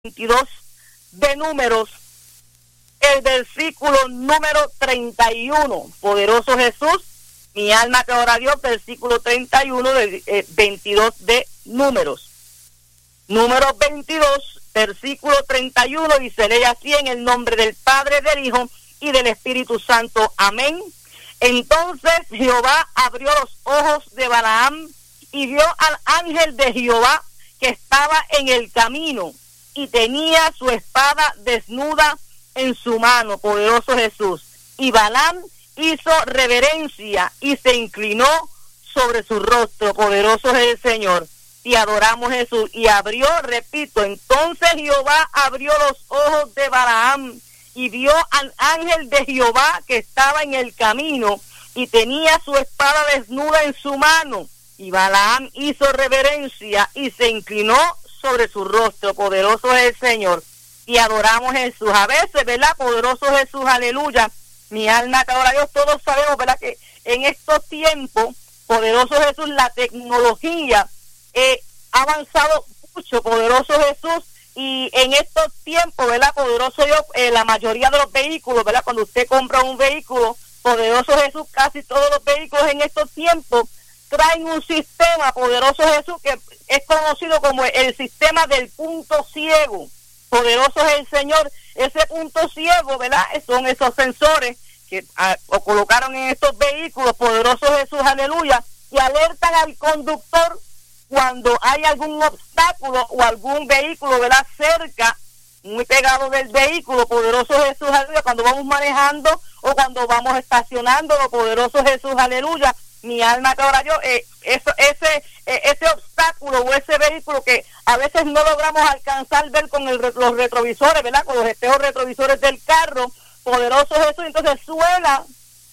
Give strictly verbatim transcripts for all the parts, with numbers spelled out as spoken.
veintidós de Números, el versículo número treinta y uno. Poderoso Jesús, mi alma te ora a Dios, versículo treinta y uno del eh, veintidós de Números. Número veintidós, versículo treinta y uno, y se lee así: en el nombre del Padre, del Hijo y del Espíritu Santo. Amén. Entonces Jehová abrió los ojos de Balaam y vio al ángel de Jehová que estaba en el camino y tenía su espada desnuda en su mano. Poderoso Jesús. Y Balaam hizo reverencia y se inclinó sobre su rostro. Poderoso es el Señor. Y adoramos, Jesús. Y abrió, repito, entonces Jehová abrió los ojos de Balaam y vio al ángel de Jehová que estaba en el camino y tenía su espada desnuda en su mano. Y Balaam hizo reverencia y se inclinó sobre su rostro. Poderoso es el Señor. Y adoramos, Jesús. A veces, ¿verdad? Poderoso Jesús, aleluya. Mi alma te adora a Dios. Todos sabemos, ¿verdad?, que en estos tiempos, poderoso Jesús, la tecnología eh, ha avanzado mucho, poderoso Jesús. Y en estos tiempos, ¿verdad? Poderoso Dios, eh, la mayoría de los vehículos, ¿verdad? Cuando usted compra un vehículo, poderoso Jesús, casi todos los vehículos en estos tiempos traen un sistema, poderoso Jesús, que es conocido como el sistema del punto ciego. Poderoso es el Señor. Ese punto ciego, ¿verdad? Son esos sensores que a, o colocaron en estos vehículos, poderoso Jesús, aleluya, y alertan al conductor cuando hay algún obstáculo o algún vehículo, ¿verdad?, cerca, muy pegado del vehículo. Poderoso Jesús, aleluya, cuando vamos manejando o cuando vamos estacionando, poderoso Jesús, aleluya. Mi alma te ora yo, eh, eso, ese, eh, ese obstáculo o ese vehículo que a veces no logramos alcanzar ver con el, los retrovisores, ¿verdad?, con los espejos retrovisores del carro. Poderoso Jesús, entonces suena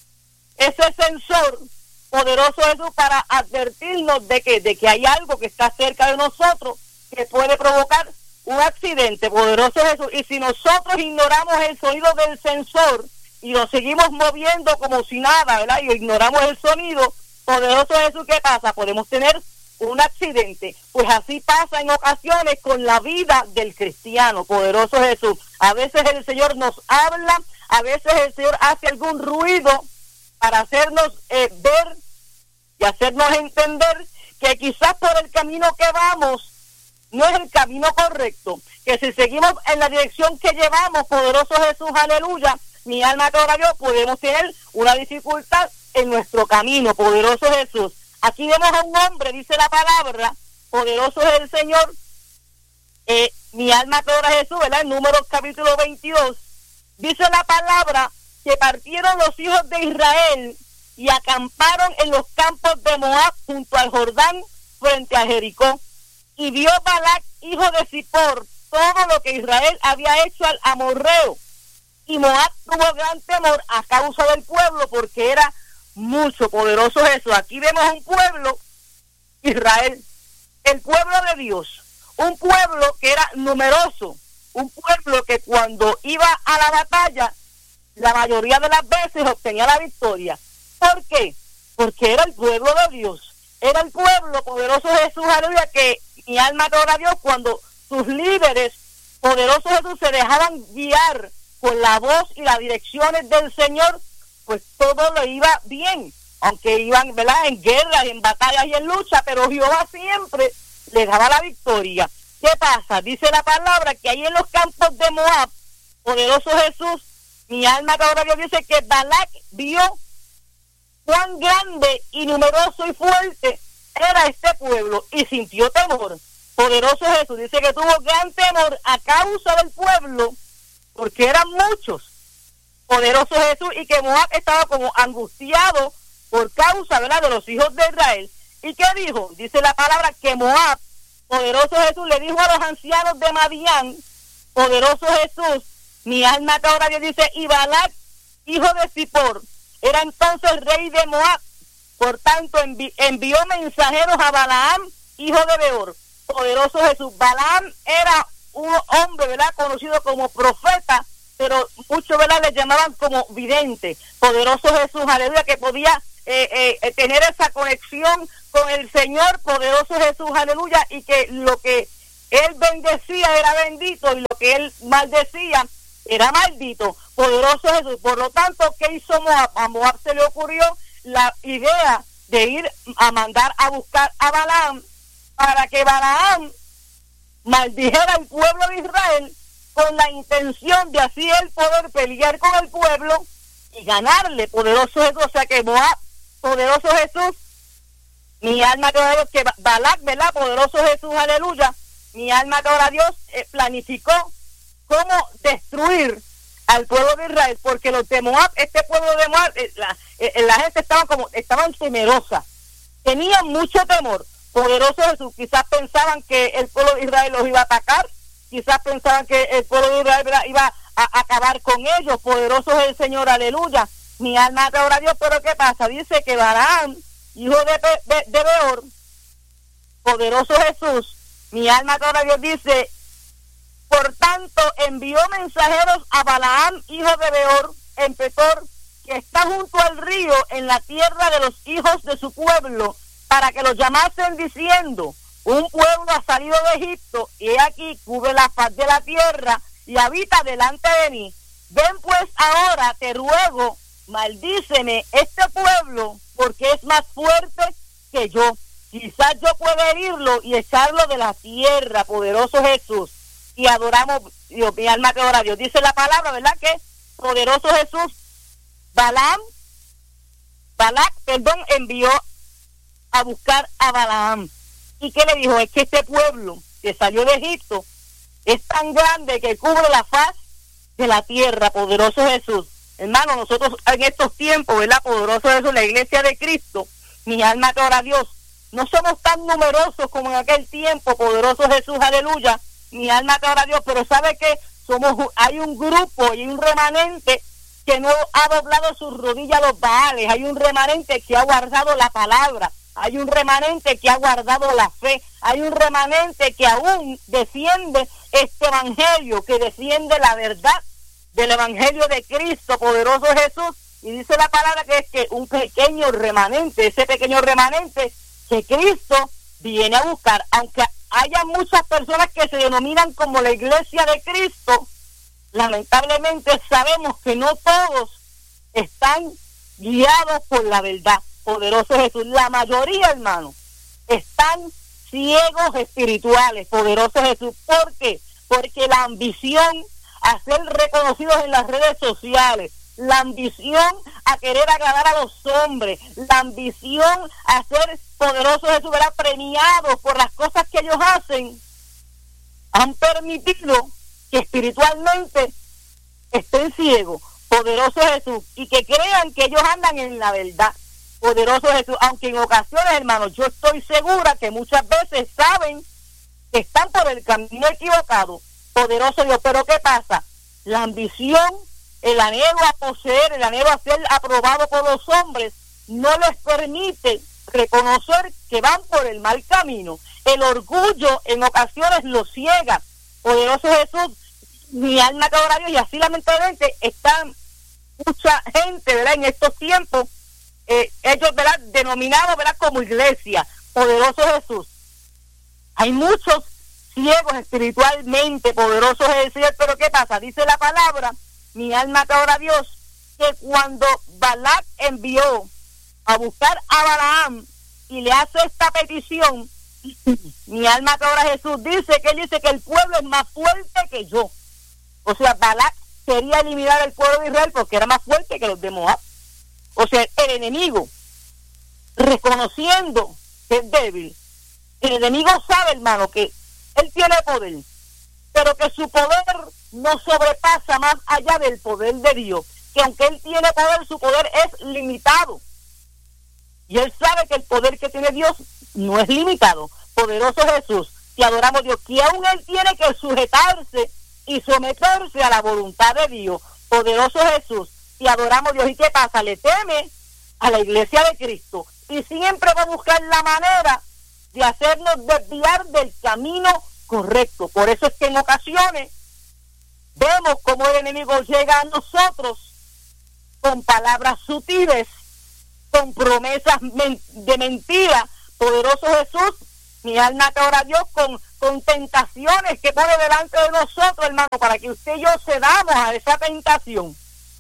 ese sensor, poderoso Jesús, para advertirnos de que, de que hay algo que está cerca de nosotros que puede provocar un accidente. Poderoso Jesús. Y si nosotros ignoramos el sonido del sensor y nos seguimos moviendo como si nada, ¿verdad?, y ignoramos el sonido, poderoso Jesús, ¿qué pasa? Podemos tener un accidente. Pues así pasa en ocasiones con la vida del cristiano. Poderoso Jesús. A veces el Señor nos habla, a veces el Señor hace algún ruido para hacernos eh, ver y hacernos entender que quizás por el camino que vamos no es el camino correcto, que si seguimos en la dirección que llevamos, poderoso Jesús, aleluya, mi alma te ora a Dios, podemos tener una dificultad en nuestro camino. Poderoso Jesús. Aquí vemos a un hombre, dice la palabra, poderoso es el Señor. Eh, mi alma te ora a Jesús, ¿verdad? En Números capítulo veintidós, dice la palabra que partieron los hijos de Israel y acamparon en los campos de Moab junto al Jordán frente a Jericó. Y vio Balac, hijo de Zippor, todo lo que Israel había hecho al amorreo. Y Moab tuvo gran temor a causa del pueblo, porque era mucho. Poderoso Jesús. Aquí vemos un pueblo, Israel, el pueblo de Dios, un pueblo que era numeroso, un pueblo que cuando iba a la batalla, la mayoría de las veces obtenía la victoria. ¿Por qué? Porque era el pueblo de Dios, era el pueblo, poderoso Jesús, aleluya, que mi alma adora a Dios, cuando sus líderes, poderoso Jesús, se dejaban guiar con la voz y las direcciones del Señor, pues todo lo iba bien, aunque iban, ¿verdad?, en guerras, en batallas y en lucha, pero Jehová siempre les daba la victoria. ¿Qué pasa? Dice la palabra que ahí en los campos de Moab, poderoso Jesús, mi alma adora a Dios, dice que Balac vio cuán grande y numeroso y fuerte era este pueblo y sintió temor. Poderoso Jesús, dice que tuvo gran temor a causa del pueblo, porque eran muchos. Poderoso Jesús, y que Moab estaba como angustiado por causa, ¿verdad?, de los hijos de Israel. ¿Y qué dijo? Dice la palabra que Moab, poderoso Jesús, le dijo a los ancianos de Madián, poderoso Jesús, mi alma te ora a Dios, dice, y Balac, hijo de Zippor, era entonces rey de Moab. Por tanto, envi- envió mensajeros a Balaam, hijo de Beor. Poderoso Jesús. Balaam era un hombre, ¿verdad?, conocido como profeta, pero muchos, ¿verdad?, le llamaban como vidente. Poderoso Jesús, aleluya, que podía eh, eh, tener esa conexión con el Señor. Poderoso Jesús, aleluya, y que lo que él bendecía era bendito y lo que él maldecía era maldito. Poderoso Jesús. Por lo tanto, ¿qué hizo Moab? A Moab se le ocurrió la idea de ir a mandar a buscar a Balaam para que Balaam maldijera al pueblo de Israel con la intención de así él poder pelear con el pueblo y ganarle. Poderoso Jesús. O sea que Moab, poderoso Jesús, mi alma que ora a Dios, que Balac, ¿verdad? Poderoso Jesús, aleluya. Mi alma que ora a Dios eh, planificó cómo destruir al pueblo de Israel, porque los de Moab, este pueblo de Moab, eh, la, eh, la gente estaba como, estaban temerosa, tenían mucho temor. Poderoso Jesús, quizás pensaban que el pueblo de Israel los iba a atacar, quizás pensaban que el pueblo de Israel, ¿verdad?, iba a, a acabar con ellos. Poderoso es el Señor, aleluya. Mi alma te ora a Dios, pero ¿qué pasa? Dice que Balaam, hijo de, de, de Beor, poderoso Jesús, mi alma te ora a Dios, dice, por tanto envió mensajeros a Balaam, hijo de Beor, en Petor, que está junto al río, en la tierra de los hijos de su pueblo, para que los llamasen diciendo, un pueblo ha salido de Egipto, y he aquí cubre la faz de la tierra, y habita delante de mí. Ven pues ahora, te ruego, maldíceme este pueblo, porque es más fuerte que yo. Quizás yo pueda herirlo y echarlo de la tierra, poderoso Jesús. Y adoramos, Dios, mi alma que ora a Dios. Dice la palabra, ¿verdad? Que poderoso Jesús, Balaam, Balac, perdón, envió a buscar a Balaam. ¿Y qué le dijo? Es que este pueblo que salió de Egipto es tan grande que cubre la faz de la tierra, poderoso Jesús. Hermano, nosotros en estos tiempos, ¿verdad? Poderoso Jesús, la iglesia de Cristo, mi alma que ora a Dios, no somos tan numerosos como en aquel tiempo, poderoso Jesús, aleluya, mi alma que ora a Dios, pero sabe que somos, hay un grupo y un remanente que no ha doblado sus rodillas a los Baales, hay un remanente que ha guardado la palabra, hay un remanente que ha guardado la fe, hay un remanente que aún defiende este evangelio, que defiende la verdad del evangelio de Cristo, poderoso Jesús. Y dice la palabra que es que un pequeño remanente, ese pequeño remanente que Cristo viene a buscar, aunque haya muchas personas que se denominan como la iglesia de Cristo, lamentablemente sabemos que no todos están guiados por la verdad, poderoso Jesús. La mayoría, hermano, están ciegos espirituales, poderoso Jesús. ¿Por qué? Porque la ambición a ser reconocidos en las redes sociales, la ambición a querer agradar a los hombres, la ambición a ser poderoso Jesús, ¿verdad?, premiados por las cosas que ellos hacen, han permitido que espiritualmente estén ciegos, poderoso Jesús, y que crean que ellos andan en la verdad, poderoso Jesús, aunque en ocasiones, hermanos, yo estoy segura que muchas veces saben que están por el camino equivocado, poderoso Dios. Pero ¿qué pasa? La ambición, el anhelo a poseer, el anhelo a ser aprobado por los hombres, no les permite reconocer que van por el mal camino. El orgullo en ocasiones los ciega, poderoso Jesús, mi alma que ora a Dios. Y así lamentablemente están mucha gente, ¿verdad?, en estos tiempos, eh, ellos, ¿verdad?, denominados, ¿verdad?, como iglesia, poderoso Jesús. Hay muchos ciegos espiritualmente, poderoso Jesús. Pero ¿qué pasa? Dice la palabra, mi alma que ora a Dios, que cuando Balac envió a buscar a Balaam y le hace esta petición, mi alma que ora a Jesús, dice que él dice que el pueblo es más fuerte que yo. O sea, Balac quería eliminar al pueblo de Israel porque era más fuerte que los de Moab. O sea, el enemigo, reconociendo que es débil, el enemigo sabe, hermano, que él tiene poder, pero que su poder no sobrepasa más allá del poder de Dios, que aunque él tiene poder, su poder es limitado. Y él sabe que el poder que tiene Dios no es limitado. Poderoso Jesús, te adoramos, Dios, que aún él tiene que sujetarse y someterse a la voluntad de Dios. Poderoso Jesús, te adoramos, Dios. ¿Y qué pasa? Le teme a la iglesia de Cristo y siempre va a buscar la manera de hacernos desviar del camino correcto. Por eso es que en ocasiones vemos cómo el enemigo llega a nosotros con palabras sutiles, con promesas men- de mentira, poderoso Jesús, mi alma que ora a Dios, con con tentaciones que pone delante de nosotros, hermano, para que usted y yo cedamos a esa tentación,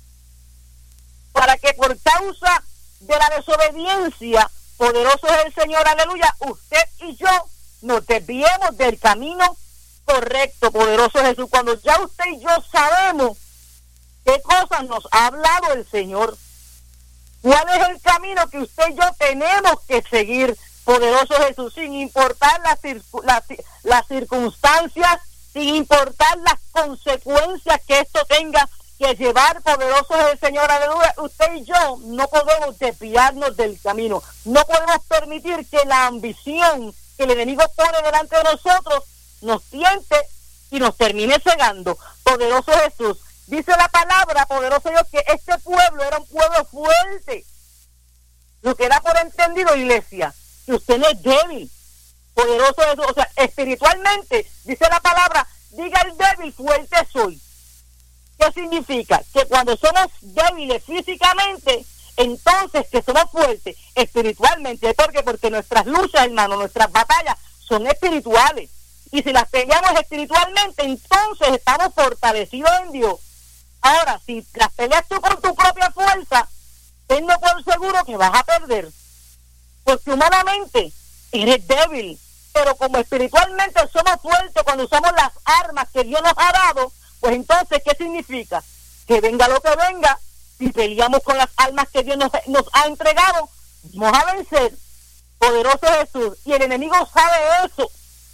para que por causa de la desobediencia, poderoso es el Señor, aleluya, usted y yo nos desviemos del camino correcto, poderoso Jesús. Cuando ya usted y yo sabemos qué cosas nos ha hablado el Señor, cuál es el camino que usted y yo tenemos que seguir, poderoso Jesús, sin importar las, las, las circunstancias, sin importar las consecuencias que esto tenga que llevar, poderoso es el Señor, aleluya. Usted y yo no podemos desviarnos del camino, no podemos permitir que la ambición que el enemigo pone delante de nosotros nos tiente y nos termine cegando, poderoso Jesús. Dice la palabra, poderoso Dios, que este pueblo era un pueblo fuerte. Lo que da por entendido, iglesia, que usted no es débil, poderoso Jesús. O sea, espiritualmente, dice la palabra, diga el débil, fuerte soy. ¿Qué significa? Que cuando somos débiles físicamente, entonces que somos fuertes espiritualmente. ¿Por qué? Porque nuestras luchas, hermano, nuestras batallas son espirituales. Y si las peleamos espiritualmente, entonces estamos fortalecidos en Dios. Ahora, si las peleas tú con tu propia fuerza, tenlo por seguro que vas a perder. Porque humanamente eres débil, pero como espiritualmente somos fuertes cuando usamos las armas que Dios nos ha dado, pues entonces, ¿qué significa? Que venga lo que venga, si peleamos con las armas que Dios nos, nos ha entregado, vamos a vencer, poderoso Jesús. Y el enemigo sabe eso.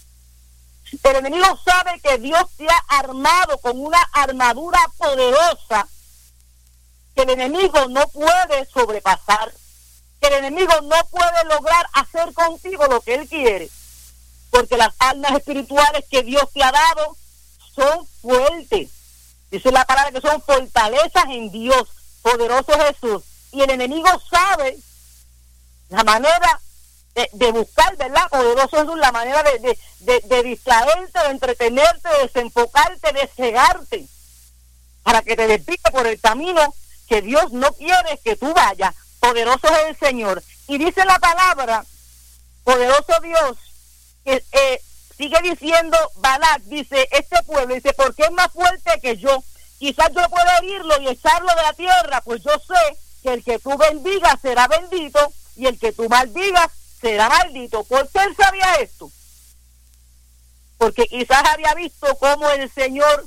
El enemigo sabe que Dios te ha armado con una armadura poderosa que el enemigo no puede sobrepasar, que el enemigo no puede lograr hacer contigo lo que él quiere, porque las armas espirituales que Dios te ha dado son fuertes. Dice la palabra que son fortalezas en Dios, poderoso Jesús. Y el enemigo sabe la manera de, de buscar, ¿verdad? Poderoso Jesús, la manera de, de, de, de distraerte, de entretenerte, de desenfocarte, de cegarte, para que te desvíes por el camino que Dios no quiere que tú vayas. Poderoso es el Señor. Y dice la palabra, poderoso Dios, que eh, sigue diciendo Balac, dice, este pueblo, dice, porque es más fuerte que yo. Quizás yo pueda herirlo y echarlo de la tierra, pues yo sé que el que tú bendigas será bendito y el que tú maldigas será maldito. ¿Por qué él sabía esto? Porque quizás había visto cómo el Señor,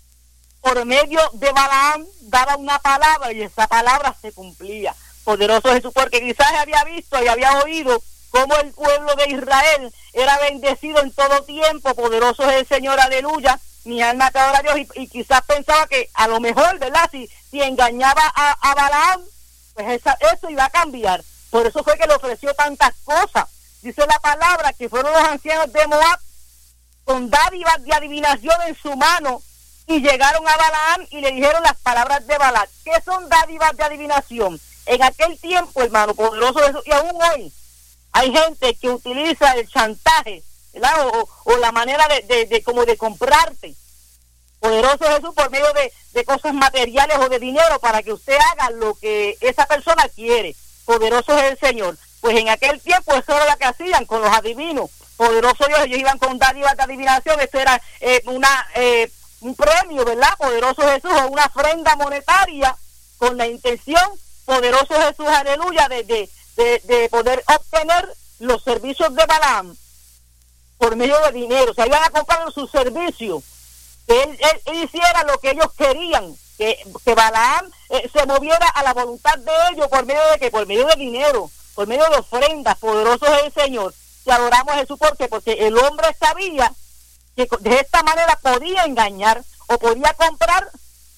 por medio de Balaam, daba una palabra y esa palabra se cumplía. Poderoso Jesús, porque quizás había visto y había oído cómo el pueblo de Israel era bendecido en todo tiempo. Poderoso es el Señor, aleluya. Mi alma te adora a Dios, y, y quizás pensaba que a lo mejor, ¿verdad? Si, si engañaba a, a Balaam, pues esa, eso iba a cambiar. Por eso fue que le ofreció tantas cosas. Dice la palabra que fueron los ancianos de Moab con dádivas de adivinación en su mano y llegaron a Balaam y le dijeron las palabras de Balac. ¿Qué son dádivas de adivinación? En aquel tiempo, hermano, poderoso Jesús, y aún hoy hay gente que utiliza el chantaje, ¿verdad? O, o la manera de, de, de como de comprarte, poderoso Jesús, por medio de, de cosas materiales o de dinero para que usted haga lo que esa persona quiere. Poderoso es el Señor. Pues en aquel tiempo eso era lo que hacían con los adivinos. Poderoso Dios, ellos iban con dádivas de adivinación. Esto era eh, una eh, un premio, ¿verdad? Poderoso Jesús, o una ofrenda monetaria con la intención, poderoso Jesús, aleluya, de, de, de, de poder obtener los servicios de Balaam por medio de dinero. O sea, iban a comprar sus servicios, que él, él, él hiciera lo que ellos querían, que, que Balaam eh, se moviera a la voluntad de ellos por medio de que por medio de dinero, por medio de ofrendas. Poderoso es el Señor. Y adoramos a Jesús, ¿por qué? Porque el hombre sabía que de esta manera podía engañar o podía comprar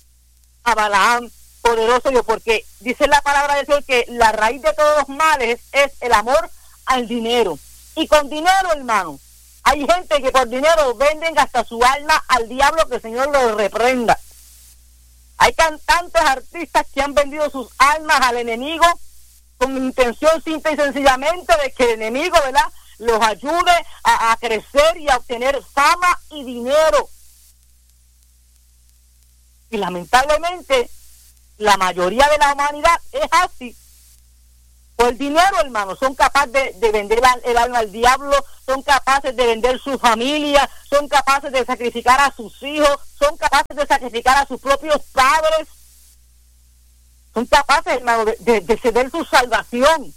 a Balaam. Poderoso Dios, porque dice la palabra de Dios que la raíz de todos los males es el amor al dinero. Y con dinero, hermano, hay gente que por dinero venden hasta su alma al diablo, que el Señor lo reprenda. Hay cantantes, artistas que han vendido sus almas al enemigo con intención simple y sencillamente de que el enemigo, ¿verdad?, los ayude a, a crecer y a obtener fama y dinero. Y lamentablemente la mayoría de la humanidad es así. Por el dinero, hermano, son capaces de, de vender el alma al diablo, son capaces de vender su familia, son capaces de sacrificar a sus hijos, son capaces de sacrificar a sus propios padres, son capaces, hermano, de, de, de ceder su salvación,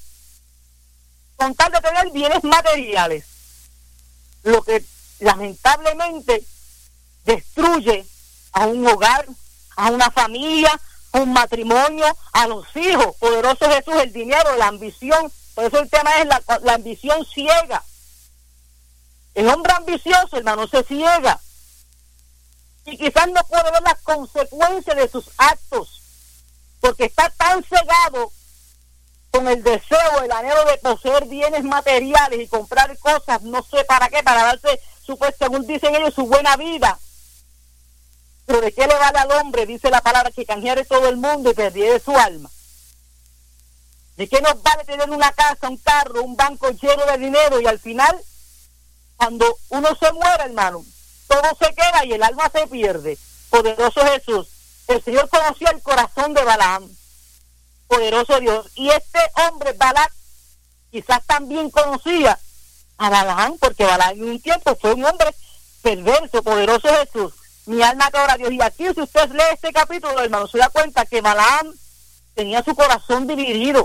con tal de tener bienes materiales, lo que lamentablemente destruye a un hogar, a una familia, a un matrimonio, a los hijos. Poderoso Jesús, el dinero, la ambición. Por eso el tema es la, la ambición ciega. El hombre ambicioso, hermano, se ciega y quizás no puede ver las consecuencias de sus actos porque está tan cegado con el deseo, el anhelo de poseer bienes materiales y comprar cosas, no sé para qué, para darse, pues, según dicen ellos, su buena vida. Pero ¿de qué le vale al hombre, dice la palabra, que canjeare todo el mundo y perdiere su alma? ¿De qué nos vale tener una casa, un carro, un banco lleno de dinero y al final, cuando uno se muere, hermano, todo se queda y el alma se pierde? Poderoso Jesús, el Señor conocía el corazón de Balaam, poderoso Dios, y este hombre, Balac, quizás también conocía a Balaam, porque Balaam en un tiempo fue un hombre perverso. Poderoso Jesús, mi alma te adora a Dios. Y aquí, si usted lee este capítulo, hermano, se da cuenta que Balaam tenía su corazón dividido.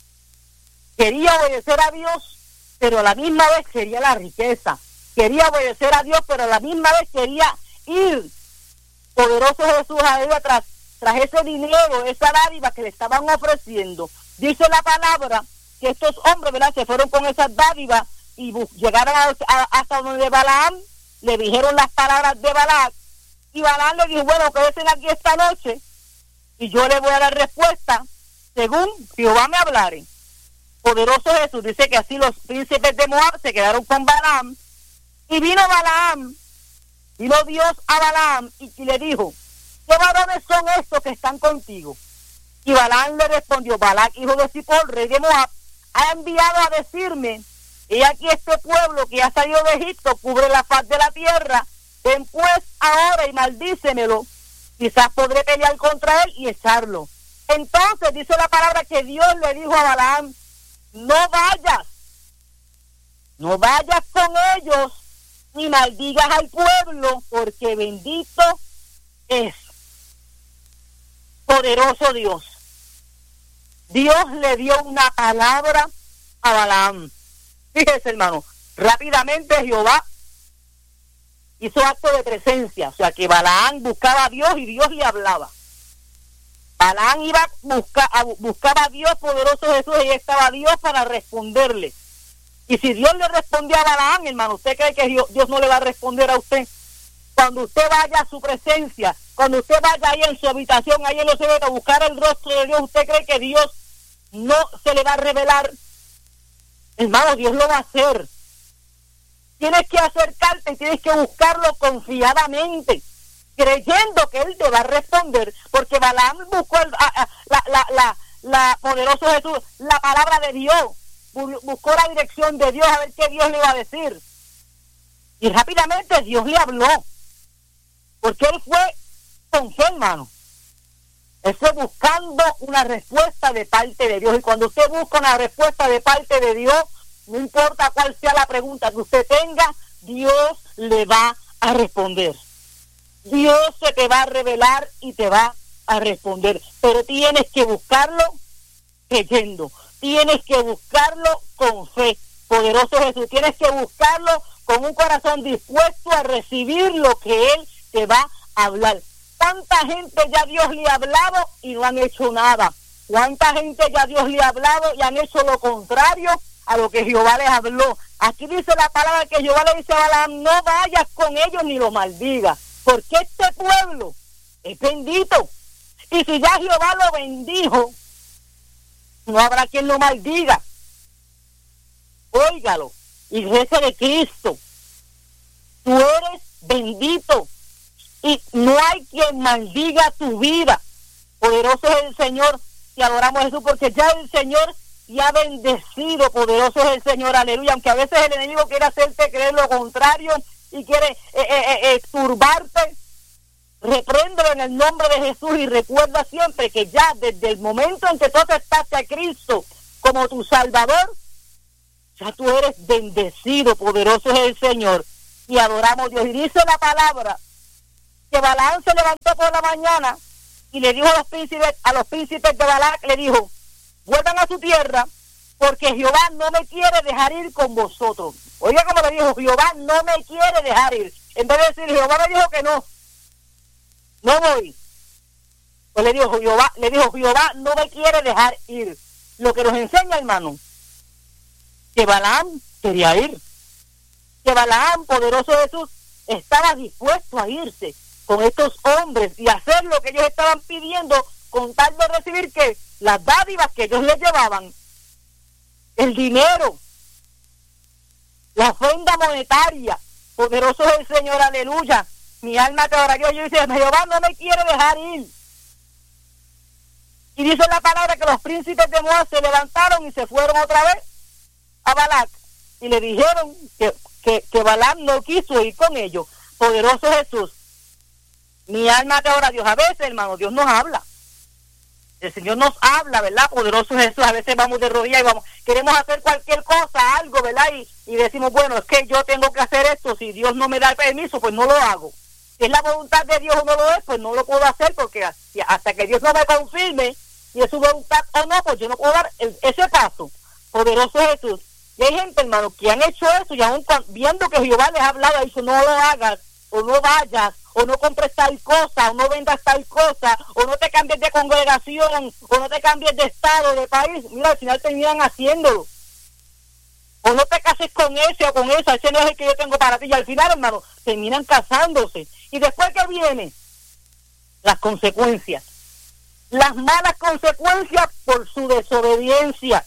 Quería obedecer a Dios, pero a la misma vez quería la riqueza. Quería obedecer a Dios, pero a la misma vez quería ir, poderoso Jesús, a él tras, tras ese dinero, esa dádiva que le estaban ofreciendo. Dice la palabra que estos hombres, ¿verdad?, se fueron con esas dádivas y llegaron a, a, hasta donde Balaam, le dijeron las palabras de Balac, y Balaam le dijo, bueno, quédense aquí esta noche, y yo le voy a dar respuesta, según Jehová me hablare. Poderoso Jesús, dice que así los príncipes de Moab se quedaron con Balaam, y vino Balaam, vino Dios a Balaam, y, y le dijo, ¿qué varones son estos que están contigo? Y Balaam le respondió, Balac, hijo de Zippor, rey de Moab, ha enviado a decirme, y aquí este pueblo que ha salido de Egipto cubre la faz de la tierra, ven pues ahora y maldícemelo, quizás podré pelear contra él y echarlo. Entonces dice la palabra que Dios le dijo a Balaam, no vayas, no vayas con ellos, ni maldigas al pueblo, porque bendito es. Poderoso Dios. Dios le dio una palabra a Balaam. Fíjese, hermano, rápidamente Jehová hizo acto de presencia, o sea que Balaam buscaba a Dios y Dios le hablaba. Balaam iba a buscar, a, buscaba a Dios, poderoso Jesús, y estaba Dios para responderle. Y si Dios le respondía a Balaam, hermano, ¿usted cree que Dios, Dios no le va a responder a usted? Cuando usted vaya a su presencia, cuando usted vaya ahí en su habitación, ahí en los secretos, a buscar el rostro de Dios, ¿usted cree que Dios no se le va a revelar? Hermano, Dios lo va a hacer. Tienes que acercarte y tienes que buscarlo confiadamente, creyendo que Él te va a responder, porque Balaam buscó el, a, a, la, la, la, la poderoso Jesús, la palabra de Dios, buscó la dirección de Dios a ver qué Dios le iba a decir. Y rápidamente Dios le habló, porque él fue con fe, hermano. Él fue buscando una respuesta de parte de Dios. Y cuando usted busca una respuesta de parte de Dios, no importa cuál sea la pregunta que usted tenga, Dios le va a responder. Dios se te va a revelar y te va a responder. Pero tienes que buscarlo creyendo. Tienes que buscarlo con fe. Poderoso Jesús, tienes que buscarlo con un corazón dispuesto a recibir lo que Él te va a hablar. ¿Cuánta gente ya Dios le ha hablado y no han hecho nada? ¿Cuánta gente ya Dios le ha hablado y han hecho lo contrario a lo que Jehová les habló? Aquí dice la palabra que Jehová le dice a Balaam, no vayas con ellos ni los maldigas, porque este pueblo es bendito. Y si ya Jehová lo bendijo, no habrá quien lo maldiga. Óigalo, Iglesia de Cristo, tú eres bendito y no hay quien maldiga tu vida. Poderoso es el Señor, y adoramos a Jesús porque ya el Señor te ha bendecido. Poderoso es el Señor, aleluya. Aunque a veces el enemigo quiere hacerte creer lo contrario y quiere eh, eh, eh, turbarte, repréndelo en el nombre de Jesús y recuerda siempre que ya desde el momento en que tú aceptaste a Cristo como tu Salvador, ya tú eres bendecido, poderoso es el Señor, y adoramos a Dios. Y dice la palabra que Balaam se levantó por la mañana y le dijo a los príncipes, a los príncipes de Balac, le dijo, vuelvan a su tierra, porque Jehová no me quiere dejar ir con vosotros. Oiga como le dijo, Jehová no me quiere dejar ir. En vez de decir, Jehová me dijo que no, no voy. Pues le dijo, Jehová, le dijo, Jehová no me quiere dejar ir. Lo que nos enseña, hermano, que Balaam quería ir. Que Balaam, poderoso Jesús, estaba dispuesto a irse con estos hombres y hacer lo que ellos estaban pidiendo con tal de recibir que las dádivas que ellos les llevaban, el dinero, la ofrenda monetaria. Poderoso es el Señor, aleluya. Mi alma te adora a Dios. Yo dice, Jehová no me quiere dejar ir. Y dice la palabra que los príncipes de Moab se levantaron y se fueron otra vez a Balac. Y le dijeron que, que, que Balaam no quiso ir con ellos. Poderoso Jesús. Mi alma te adora a Dios. A veces, hermano, Dios nos habla. El Señor nos habla, ¿verdad? Poderoso Jesús. A veces vamos de rodillas y vamos, queremos hacer cualquier cosa, algo, ¿verdad? Y, y decimos, bueno, es que yo tengo que hacer esto. Si Dios no me da el permiso, pues no lo hago. Si es la voluntad de Dios o no lo es, pues no lo puedo hacer, porque hasta que Dios no me confirme si es su voluntad o no, pues yo no puedo dar el, ese paso. Poderoso Jesús. Y hay gente, hermano, que han hecho eso y aún viendo que Jehová les ha hablado, ha dicho, no lo hagas, o no vayas, o no compres tal cosa, o no vendas tal cosa, o no te cambies de congregación, o no te cambies de estado, de país. Mira, al final terminan haciéndolo. O no te cases con ese o con esa, ese no es el que yo tengo para ti. Y al final, hermano, terminan casándose. Y después, ¿qué viene? Las consecuencias. Las malas consecuencias por su desobediencia,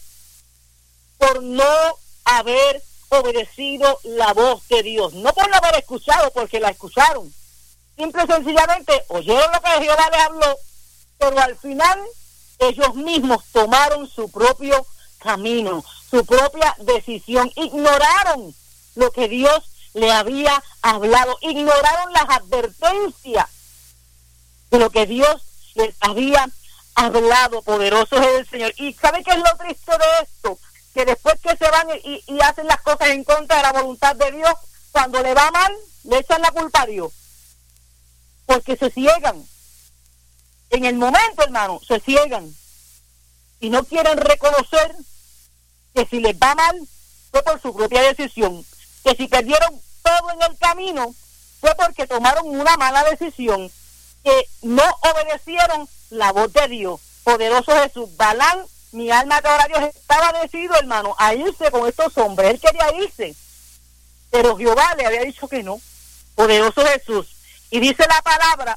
por no haber obedecido la voz de Dios, no por no haber escuchado, porque la escucharon, simple y sencillamente oyeron lo que Jehová les habló, pero al final ellos mismos tomaron su propio camino, su propia decisión, ignoraron lo que Dios le había hablado, ignoraron las advertencias de lo que Dios les había hablado. Poderoso es el Señor. ¿Y sabe qué es lo triste de esto? Que después que se van y, y hacen las cosas en contra de la voluntad de Dios, cuando le va mal, le echan la culpa a Dios. Porque se ciegan. En el momento, hermano, se ciegan. Y no quieren reconocer que si les va mal, fue por su propia decisión. Que si perdieron todo en el camino, fue porque tomaron una mala decisión. Que no obedecieron la voz de Dios. Poderoso Jesús. Balaam, mi alma te adora a Dios, estaba decidido, hermano, a irse con estos hombres. Él quería irse, pero Jehová le había dicho que no. Poderoso Jesús. Y dice la palabra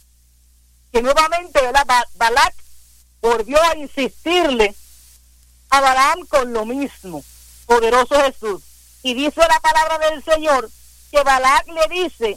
que nuevamente, ¿verdad? Balac volvió a insistirle a Balaam con lo mismo. Poderoso Jesús. Y dice la palabra del Señor que Balac le dice,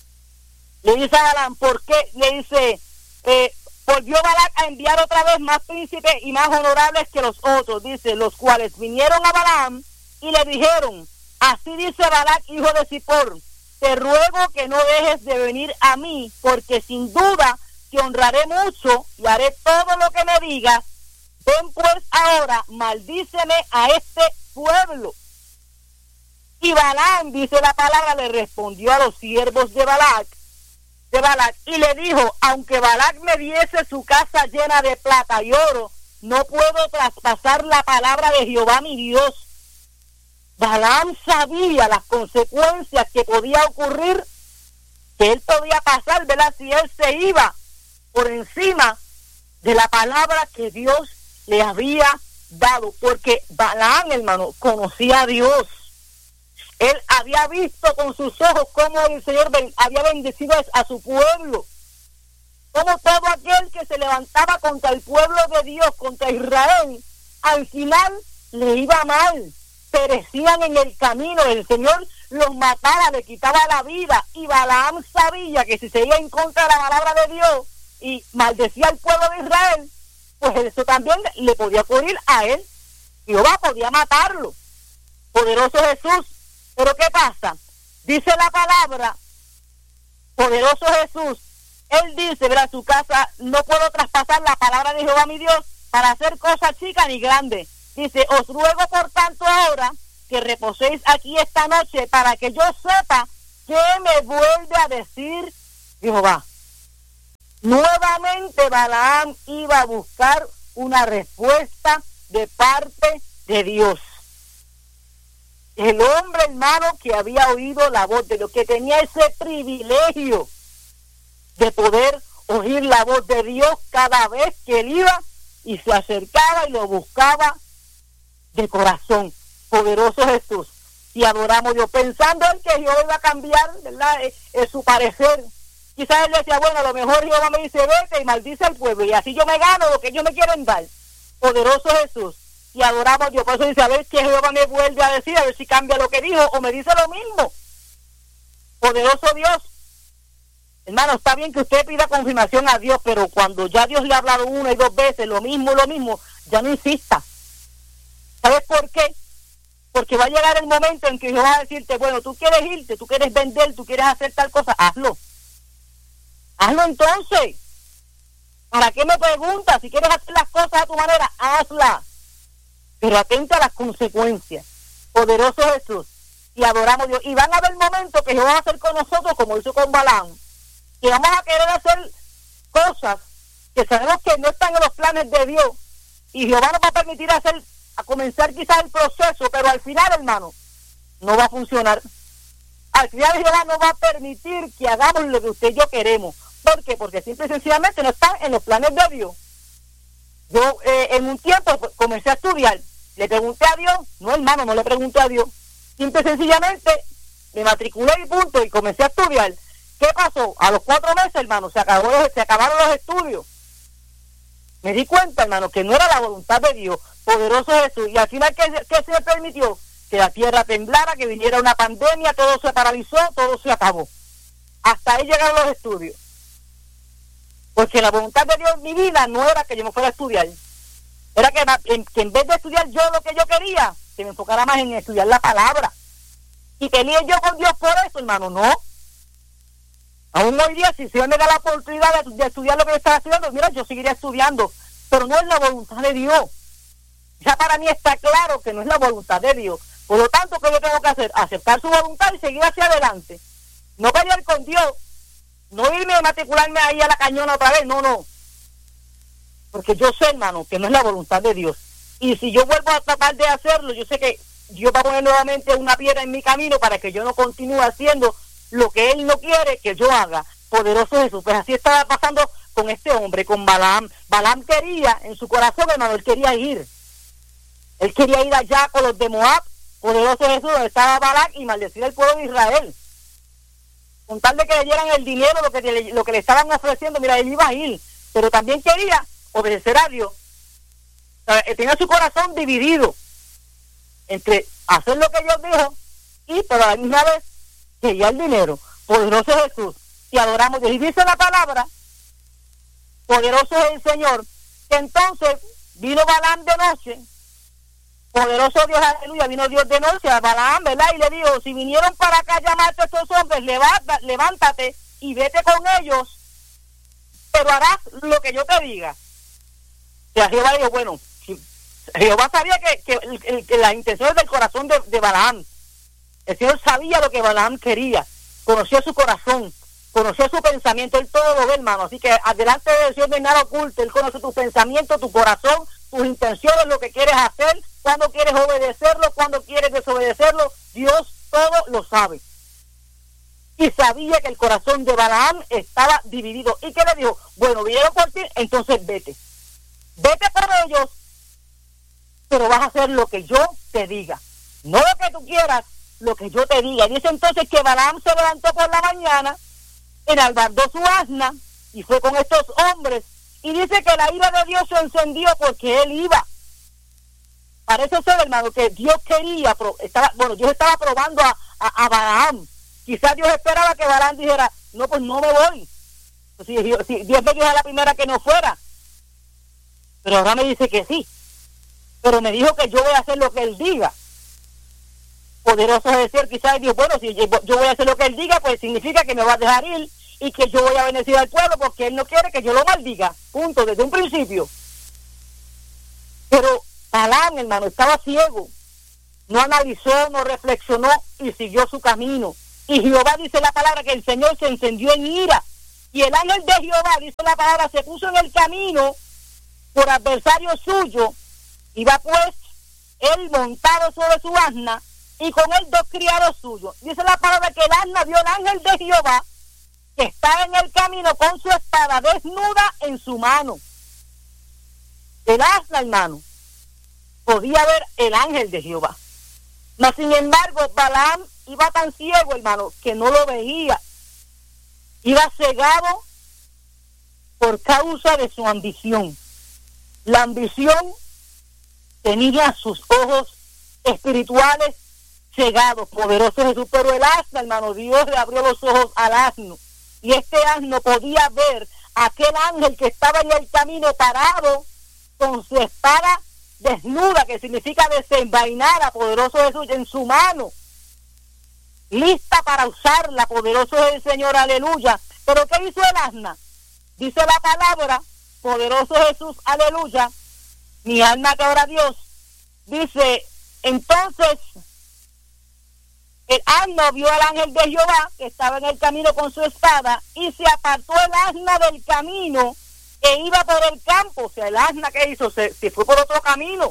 le dice a Balaam, ¿por qué? Le dice, eh, volvió Balac a enviar otra vez más príncipes y más honorables que los otros, dice, los cuales vinieron a Balaam y le dijeron, así dice Balac, hijo de Zippor, te ruego que no dejes de venir a mí, porque sin duda te honraré mucho y haré todo lo que me digas. Ven pues ahora, maldíceme a este pueblo. Y Balaam, dice la palabra, le respondió a los siervos de Balac, de Balac, y le dijo, aunque Balac me diese su casa llena de plata y oro, no puedo traspasar la palabra de Jehová mi Dios. Balaam sabía las consecuencias que podía ocurrir, que él podía pasar, ¿verdad? Si él se iba por encima de la palabra que Dios le había dado, porque Balaam, hermano, conocía a Dios. Él había visto con sus ojos cómo el Señor había bendecido a su pueblo, cómo todo aquel que se levantaba contra el pueblo de Dios, contra Israel, al final le iba mal, perecían en el camino, el Señor los mataba, le quitaba la vida, y Balaam sabía que si se iba en contra de la palabra de Dios y maldecía al pueblo de Israel, pues eso también le podía ocurrir a él. Jehová podía matarlo. Poderoso Jesús. Pero ¿qué pasa? Dice la palabra, poderoso Jesús, él dice, ¿verdad? Su casa, no puedo traspasar la palabra de Jehová mi Dios para hacer cosas chicas ni grandes. Dice, os ruego por tanto ahora que reposéis aquí esta noche para que yo sepa qué me vuelve a decir Jehová. Nuevamente Balaam iba a buscar una respuesta de parte de Dios. El hombre, hermano, que había oído la voz de Dios, que tenía ese privilegio de poder oír la voz de Dios cada vez que él iba y se acercaba y lo buscaba de corazón. Poderoso Jesús. Y adoramos a Dios, pensando en que Jehová iba a cambiar, ¿verdad?, en, en su parecer. Quizás él decía, bueno, a lo mejor Jehová me dice, vete y maldice al pueblo, y así yo me gano lo que ellos me quieren dar. Poderoso Jesús. Y adoramos a Dios. Por eso dice, a ver si Jehová me vuelve a decir, a ver si cambia lo que dijo, o me dice lo mismo. Poderoso Dios. Hermano, está bien que usted pida confirmación a Dios, pero cuando ya Dios le ha hablado una y dos veces, lo mismo, lo mismo, ya no insista. ¿Sabes por qué? Porque va a llegar el momento en que Jehová va a decirte, bueno, tú quieres irte, tú quieres vender, tú quieres hacer tal cosa, hazlo. Hazlo entonces. ¿Para qué me preguntas? Si quieres hacer las cosas a tu manera, hazlas. Pero atenta a las consecuencias. Poderoso Jesús. Y adoramos a Dios. Y van a haber momentos que Jehová va a hacer con nosotros como hizo con Balaam. Que vamos a querer hacer cosas que sabemos que no están en los planes de Dios. Y Jehová nos va a permitir hacer, a comenzar quizás el proceso, pero al final, hermano, no va a funcionar. Al final Jehová no va a permitir que hagamos lo que usted y yo queremos. ¿Por qué? Porque simple y sencillamente no están en los planes de Dios. Yo eh, en un tiempo comencé a estudiar, le pregunté a Dios, no hermano, no le pregunté a Dios, simple y sencillamente me matriculé y punto, y comencé a estudiar. ¿Qué pasó? A los cuatro meses, hermano, se, acabó, se acabaron los estudios. Me di cuenta, hermano, que no era la voluntad de Dios. Poderoso Jesús. Y al final, ¿qué, qué se permitió? Que la tierra temblara, que viniera una pandemia, todo se paralizó, todo se acabó. Hasta ahí llegaron los estudios. Porque la voluntad de Dios en mi vida no era que yo me fuera a estudiar. Era que en, que en vez de estudiar yo lo que yo quería, que me enfocara más en estudiar la palabra. Y tenía yo con Dios por eso, hermano, no. Aún hoy día, si Dios me da la oportunidad de, de estudiar lo que yo estaba estudiando, mira, yo seguiría estudiando. Pero no es la voluntad de Dios. Ya para mí está claro que no es la voluntad de Dios. Por lo tanto, ¿qué yo tengo que hacer? Aceptar su voluntad y seguir hacia adelante. No pelear con Dios. No irme a matricularme ahí a la cañona otra vez. No, no. Porque yo sé, hermano, que no es la voluntad de Dios. Y si yo vuelvo a tratar de hacerlo, yo sé que Dios va a poner nuevamente una piedra en mi camino para que yo no continúe haciendo lo que Él no quiere que yo haga. Poderoso Jesús. Pues así estaba pasando con este hombre, con Balaam. Balaam quería, en su corazón, hermano, él quería ir. Él quería ir allá con los de Moab. Poderoso Jesús, donde estaba Balac, y maldecir al pueblo de Israel. Con tal de que le dieran el dinero, lo que le, lo que le estaban ofreciendo, mira, él iba a ir. Pero también quería obedecer a Dios. O sea, tenía su corazón dividido entre hacer lo que Dios dijo y, pero a la misma vez, quería el dinero. Poderoso Jesús. Y adoramos a Dios. Y dice la palabra, poderoso es el Señor, que entonces vino Balaam de noche. Poderoso Dios, aleluya, vino Dios de noche a Balaam, ¿verdad? Y le dijo, si vinieron para acá a llamarte a estos hombres, levanta, levántate y vete con ellos, pero harás lo que yo te diga. Y a Jehová dijo, bueno, Jehová sabía que, que, que, que las intenciones del corazón de, de Balaam, el Señor sabía lo que Balaam quería, conocía su corazón, conocía su pensamiento, Él todo lo ve, hermano, así que adelante de Dios no hay nada oculto, Él conoce tus pensamientos, tu corazón, tus intenciones, lo que quieres hacer, cuando quieres obedecerlo, cuando quieres desobedecerlo, Dios todo lo sabe. Y sabía que el corazón de Balaam estaba dividido. ¿Y qué le dijo? Bueno, vinieron por ti, entonces vete. Vete por ellos, pero vas a hacer lo que yo te diga. No lo que tú quieras, lo que yo te diga. Y dice entonces que Balaam se levantó por la mañana, enalbardó su asna, y fue con estos hombres. Y dice que la ira de Dios se encendió porque él iba. Parece ser, hermano, que Dios quería, estaba, bueno, Dios estaba probando a, a, a Balaam. Quizás Dios esperaba que Balaam dijera, no, pues no me voy. Pues si, si Dios me dijo a la primera que no fuera. Pero ahora me dice que sí. Pero me dijo que yo voy a hacer lo que Él diga. Poderoso es decir, quizás Dios, bueno, si yo voy a hacer lo que Él diga, pues significa que me va a dejar ir y que yo voy a bendecir al pueblo porque Él no quiere que yo lo maldiga. Punto, desde un principio. Pero Balaam, hermano, estaba ciego. No analizó, no reflexionó y siguió su camino. Y Jehová, dice la palabra, que el Señor se encendió en ira. Y el ángel de Jehová, dice la palabra, se puso en el camino por adversario suyo. Iba pues él montado sobre su asna y con él dos criados suyos. Dice la palabra que el asna vio al ángel de Jehová que estaba en el camino con su espada desnuda en su mano. El asna, hermano, podía ver el ángel de Jehová. Mas sin embargo, Balaam iba tan ciego, hermano, que no lo veía. Iba cegado por causa de su ambición. La ambición tenía sus ojos espirituales cegados, poderoso Jesús. Pero el asno, hermano, Dios le abrió los ojos al asno. Y este asno podía ver a aquel ángel que estaba en el camino parado con su espada desnuda, que significa desenvainada, poderoso Jesús, en su mano, lista para usarla, poderoso es el Señor, aleluya. Pero ¿qué hizo el asna? Dice la palabra, poderoso Jesús, aleluya, mi alma que adora a Dios. Dice, entonces el asno vio al ángel de Jehová que estaba en el camino con su espada, y se apartó el asna del camino e iba por el campo. O sea, el asna, ¿qué hizo? Se, se fue por otro camino,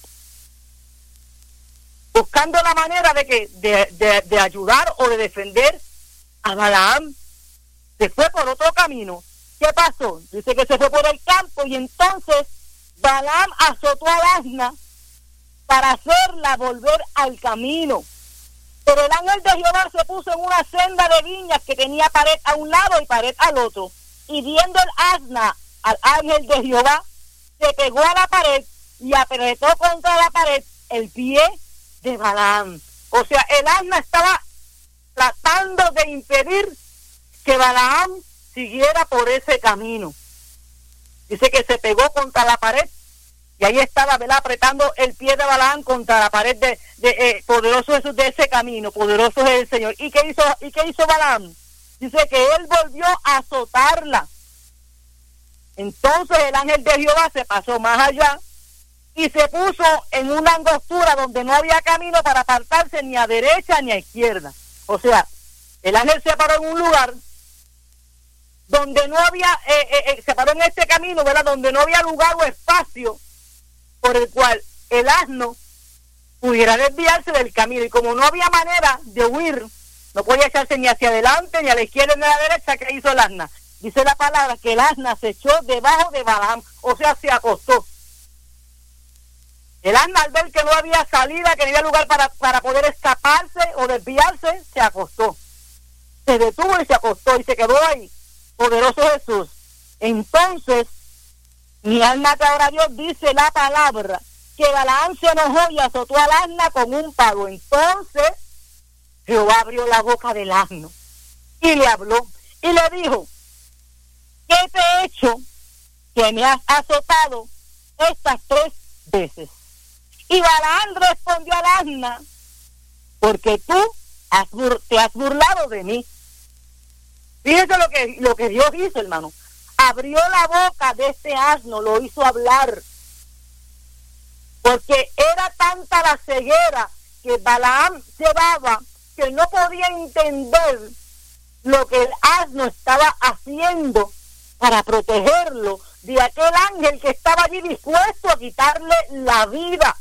buscando la manera de que de, de, de ayudar o de defender a Balaam. Se fue por otro camino. ¿Qué pasó? Dice que se fue por el campo, y entonces Balaam azotó al asna para hacerla volver al camino. Pero el ángel de Jehová se puso en una senda de viñas que tenía pared a un lado y pared al otro. Y viendo el asna al ángel de Jehová, se pegó a la pared y apretó contra la pared el pie de Balaam. O sea, el asna estaba tratando de impedir que Balaam siguiera por ese camino. Dice que se pegó contra la pared y ahí estaba, ¿verdad?, apretando el pie de Balaam contra la pared de, de eh, poderoso Jesús, de ese camino. Poderoso es el Señor. ¿Y qué hizo, y qué hizo Balaam? Dice que él volvió a azotarla. Entonces el ángel de Jehová se pasó más allá y se puso en una angostura donde no había camino para apartarse ni a derecha ni a izquierda. O sea, el ángel se paró en un lugar donde no había, eh, eh, eh, se paró en este camino, ¿verdad?, donde no había lugar o espacio por el cual el asno pudiera desviarse del camino. Y como no había manera de huir, no podía echarse ni hacia adelante, ni a la izquierda, ni a la derecha, ¿qué hizo el asna? Dice la palabra que el asna se echó debajo de Balaam, o sea, se acostó. El asna, al ver que no había salida, que no había lugar para, para poder escaparse o desviarse, se acostó. Se detuvo y se acostó y se quedó ahí. Poderoso Jesús. Entonces, mi alma que adora a Dios, dice la palabra que Balaam se enojó y azotó al asna con un palo. Entonces, Jehová abrió la boca del asno y le habló y le dijo: ¿qué te he hecho que me has azotado estas tres veces? Y Balaam respondió al asna: porque tú has bur- te has burlado de mí. Fíjese lo que, lo que Dios hizo, hermano. Abrió la boca de este asno, lo hizo hablar. Porque era tanta la ceguera que Balaam llevaba que no podía entender lo que el asno estaba haciendo para protegerlo de aquel ángel que estaba allí dispuesto a quitarle la vida.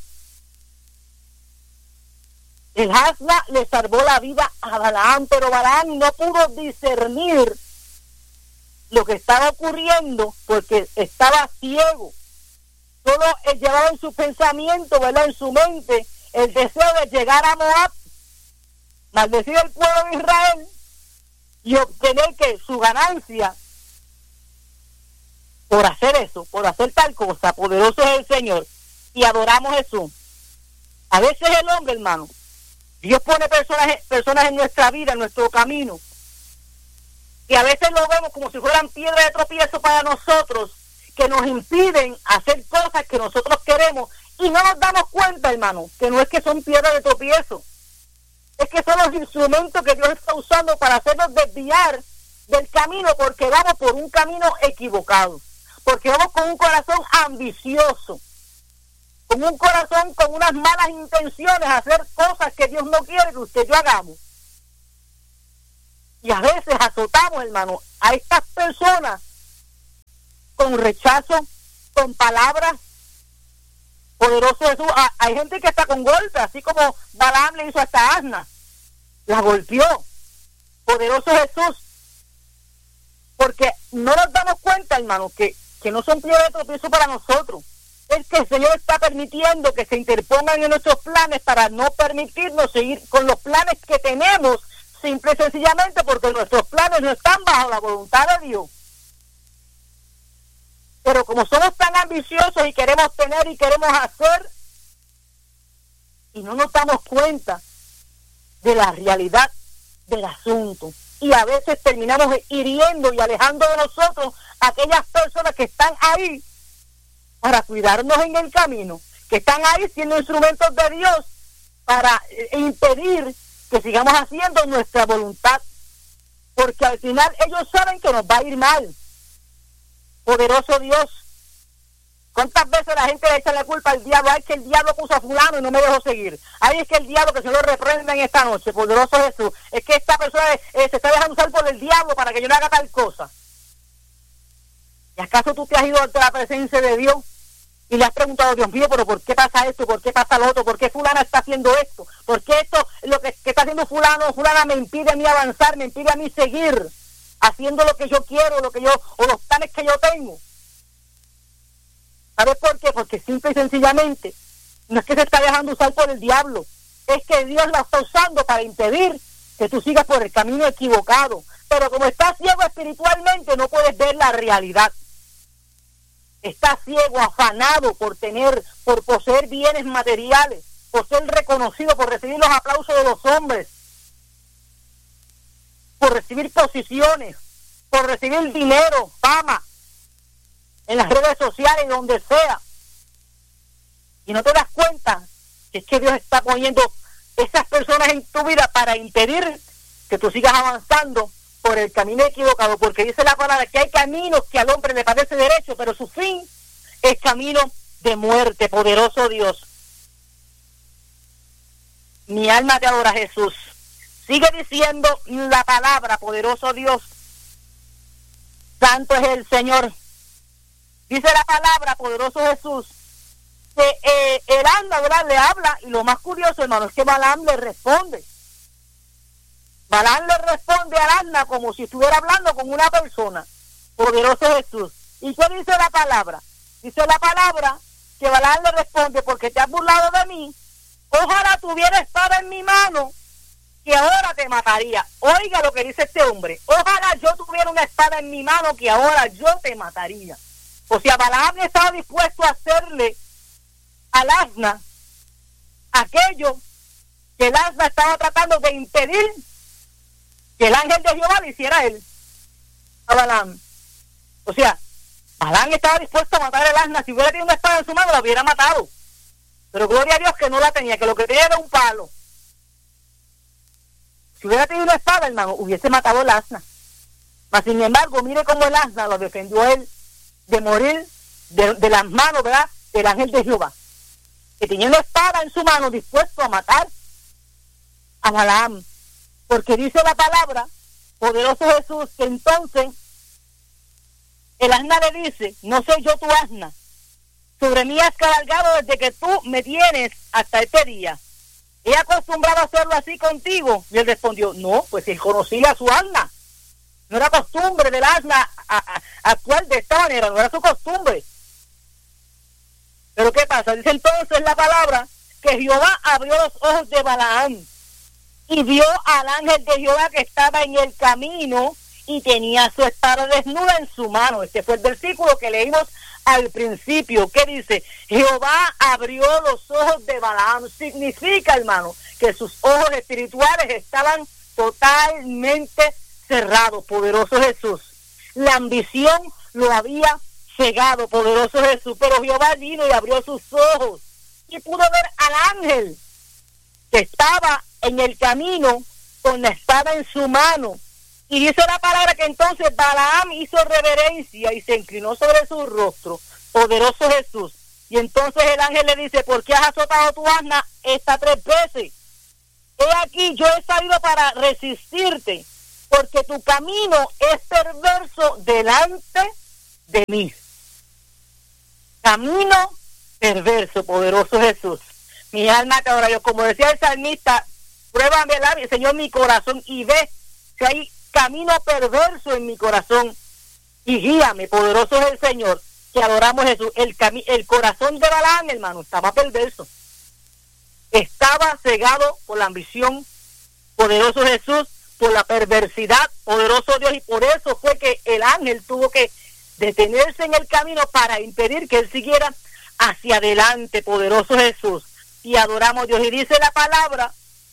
El asna le salvó la vida a Balaam, pero Balaam no pudo discernir lo que estaba ocurriendo porque estaba ciego. Solo él llevaba en su pensamiento, ¿verdad?, en su mente, el deseo de llegar a Moab, maldecir al pueblo de Israel y obtener que su ganancia por hacer eso, por hacer tal cosa. Poderoso es el Señor, y adoramos a Jesús. A veces el hombre, hermano, Dios pone personas, personas en nuestra vida, en nuestro camino, y a veces lo vemos como si fueran piedras de tropiezo para nosotros, que nos impiden hacer cosas que nosotros queremos, y no nos damos cuenta, hermano, que no es que son piedras de tropiezo, es que son los instrumentos que Dios está usando para hacernos desviar del camino, porque vamos por un camino equivocado, porque vamos con un corazón ambicioso, con un corazón, con unas malas intenciones, a hacer cosas que Dios no quiere que usted y yo hagamos. Y a veces azotamos, hermano, a estas personas con rechazo, con palabras. Poderoso Jesús. Ah, hay gente que está con golpes, así como Balaam le hizo hasta Asna. La golpeó. Poderoso Jesús. Porque no nos damos cuenta, hermano, que, que no son piedras de tropiezo para nosotros. Es que el Señor está permitiendo que se interpongan en nuestros planes para no permitirnos seguir con los planes que tenemos, simple y sencillamente porque nuestros planes no están bajo la voluntad de Dios. Pero como somos tan ambiciosos y queremos tener y queremos hacer, y no nos damos cuenta de la realidad del asunto, y a veces terminamos hiriendo y alejando de nosotros a aquellas personas que están ahí para cuidarnos en el camino, que están ahí siendo instrumentos de Dios para impedir que sigamos haciendo nuestra voluntad, porque al final ellos saben que nos va a ir mal. Poderoso Dios. ¿Cuántas veces la gente le echa la culpa al diablo? Ay, que el diablo puso a fulano y no me dejó seguir. Ay, es que el diablo, que se lo reprenda en esta noche. Poderoso Jesús. Es que esta persona eh, se está dejando usar por el diablo para que yo no haga tal cosa. ¿Y acaso tú te has ido ante la presencia de Dios y le has preguntado, Dios mío, pero ¿por qué pasa esto? ¿Por qué pasa lo otro? ¿Por qué fulana está haciendo esto? ¿Por qué esto, lo que, que está haciendo fulano o fulana me impide a mí avanzar, me impide a mí seguir haciendo lo que yo quiero, lo que yo, o los planes que yo tengo? ¿Sabes por qué? Porque simple y sencillamente no es que se está dejando usar por el diablo, es que Dios la está usando para impedir que tú sigas por el camino equivocado. Pero como estás ciego espiritualmente, no puedes ver la realidad. Estás ciego, afanado por tener, por poseer bienes materiales, por ser reconocido, por recibir los aplausos de los hombres, por recibir posiciones, por recibir dinero, fama, en las redes sociales, donde sea. Y no te das cuenta que es que Dios está poniendo esas personas en tu vida para impedir que tú sigas avanzando por el camino equivocado, porque dice la palabra que hay caminos que al hombre le parece derecho, pero su fin es camino de muerte. Poderoso Dios. Mi alma te adora, Jesús. Sigue diciendo la palabra, poderoso Dios. Santo es el Señor. Dice la palabra, poderoso Jesús, que eh, el anda, ¿verdad?, le habla, y lo más curioso, hermano, es que Balaam le responde. Balaam le responde al asna como si estuviera hablando con una persona. Poderoso Jesús. ¿Y qué dice la palabra? Dice la palabra que Balaam le responde, porque te has burlado de mí, ojalá tuviera espada en mi mano, que ahora te mataría. Oiga lo que dice este hombre, ojalá yo tuviera una espada en mi mano, que ahora yo te mataría. O sea, Balaam estaba dispuesto a hacerle al asna aquello que el asna estaba tratando de impedir que el ángel de Jehová le hiciera a él, a Balaam. O sea, Balaam estaba dispuesto a matar al asna. Si hubiera tenido una espada en su mano, la hubiera matado. Pero gloria a Dios que no la tenía, que lo que tenía era un palo. Si hubiera tenido una espada, hermano, hubiese matado al asna. Mas sin embargo, mire cómo el asna lo defendió a él de morir de, de las manos, ¿verdad?, del ángel de Jehová, que tenía una espada en su mano dispuesto a matar a Balaam. Porque dice la palabra, poderoso Jesús, que entonces el asna le dice, no soy yo tu asna, sobre mí has cabalgado desde que tú me tienes hasta este día. ¿He acostumbrado a hacerlo así contigo? Y él respondió, no, pues él conocía a su asna. No era costumbre del asna a, a, actuar de esta manera, no era su costumbre. Pero ¿qué pasa? Dice entonces la palabra que Jehová abrió los ojos de Balaam y vio al ángel de Jehová que estaba en el camino y tenía su espada desnuda en su mano. Este fue el versículo que leímos al principio, que dice, Jehová abrió los ojos de Balaam. Significa, hermano, que sus ojos espirituales estaban totalmente cerrado. Poderoso Jesús. La ambición lo había cegado, poderoso Jesús, pero Jehová vino y abrió sus ojos y pudo ver al ángel que estaba en el camino con la espada en su mano. Y dice la palabra que entonces Balaam hizo reverencia y se inclinó sobre su rostro. Poderoso Jesús. Y entonces el ángel le dice, ¿por qué has azotado tu asna estas tres veces? He aquí, yo he salido para resistirte, porque tu camino es perverso delante de mí. Camino perverso, poderoso Jesús. Mi alma te adora yo, como decía el salmista, pruébame, Señor, mi corazón y ve si hay camino perverso en mi corazón y guíame, poderoso es el Señor, que adoramos a Jesús. El, cami- el corazón de Balaam, hermano, estaba perverso. Estaba cegado por la ambición, poderoso Jesús, por la perversidad, poderoso Dios, y por eso fue que el ángel tuvo que detenerse en el camino para impedir que él siguiera hacia adelante, poderoso Jesús. Y adoramos a Dios. Y dice la palabra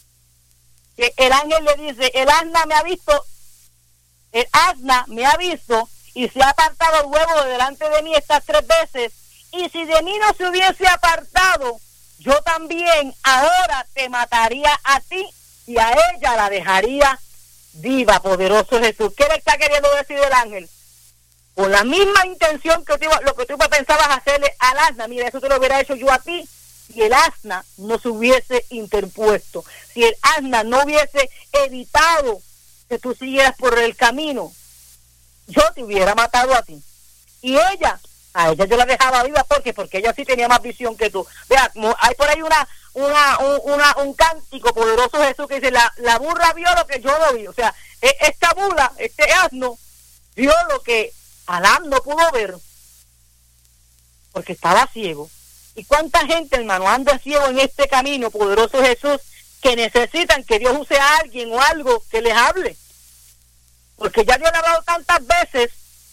que el ángel le dice, el asna me ha visto, el asna me ha visto y se ha apartado el huevo de delante de mí estas tres veces, y si de mí no se hubiese apartado, yo también ahora te mataría a ti y a ella la dejaría viva, poderoso Jesús. ¿Qué le está queriendo decir el ángel? Con la misma intención que tú, lo que tú pensabas hacerle al asna, mira, eso te lo hubiera hecho yo a ti, si el asna no se hubiese interpuesto, si el asna no hubiese evitado que tú siguieras por el camino, yo te hubiera matado a ti. Y ella, a ella yo la dejaba viva, porque porque ella sí tenía más visión que tú. Vea, como hay por ahí una una un, una, un cántico, poderoso Jesús, que dice, la, la burra vio lo que yo no vi. O sea, esta burra, este asno, vio lo que Balaam no pudo ver, porque estaba ciego. ¿Y cuánta gente, hermano, anda ciego en este camino, poderoso Jesús, que necesitan que Dios use a alguien o algo que les hable? Porque ya Dios le ha hablado tantas veces,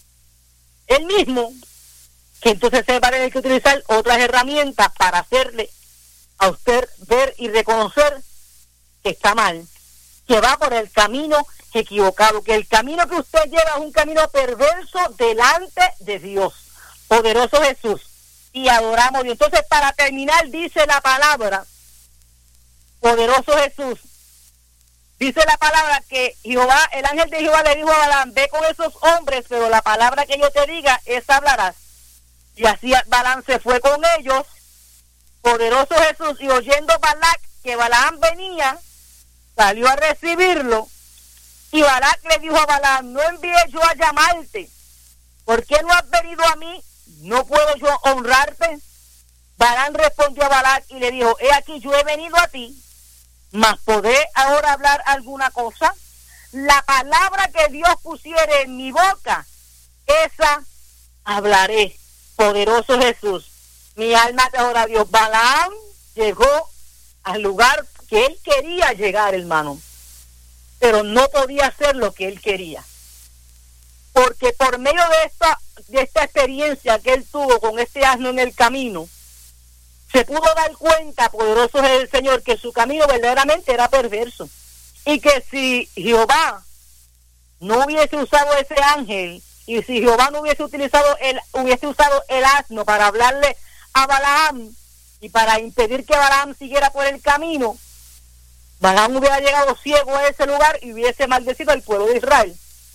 él mismo, que entonces se va a tener que utilizar otras herramientas para hacerle a usted ver y reconocer que está mal, que va por el camino equivocado, que el camino que usted lleva es un camino perverso delante de Dios, poderoso Jesús. Y adoramos a Dios. Entonces, para terminar, dice la palabra, poderoso Jesús, dice la palabra que Jehová, el ángel de Jehová le dijo a Balaam, ve con esos hombres, pero la palabra que yo te diga, esa hablarás. Y así Balaam se fue con ellos, poderoso Jesús, y oyendo Balac que Balaam venía, salió a recibirlo, y Balac le dijo a Balaam, no envié yo a llamarte, ¿por qué no has venido a mí? ¿No puedo yo honrarte? Balaam respondió a Balac y le dijo, he aquí yo he venido a ti, mas ¿podré ahora hablar alguna cosa? La palabra que Dios pusiere en mi boca, esa hablaré, poderoso Jesús. Mi alma te adora a Dios. Balaam llegó al lugar que él quería llegar, hermano, pero no podía hacer lo que él quería. Porque por medio de esta, de esta experiencia que él tuvo con este asno en el camino, se pudo dar cuenta, poderoso es el Señor, que su camino verdaderamente era perverso. Y que si Jehová no hubiese usado ese ángel, y si Jehová no hubiese utilizado el, hubiese usado el asno para hablarle a Balaam, y para impedir que Balaam siguiera por el camino, Balaam hubiera llegado ciego a ese lugar y hubiese maldecido al pueblo de Israel.